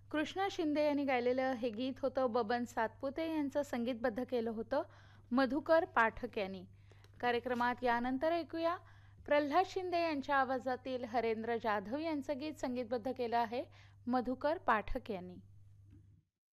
कृष्णा शिंदे यांनी गायलेलं हे गीत होतं बबन सातपुते यांचं संगीतबद्ध केलं होतं मधुकर पाठक यांनी. कार्यक्रमात यानंतर ऐकूया प्रल्हाद शिंदे यांच्या आवाजातील हरेंद्र जाधव यांचं गीत संगीतबद्ध केलं आहे मधुकर पाठक यांनी.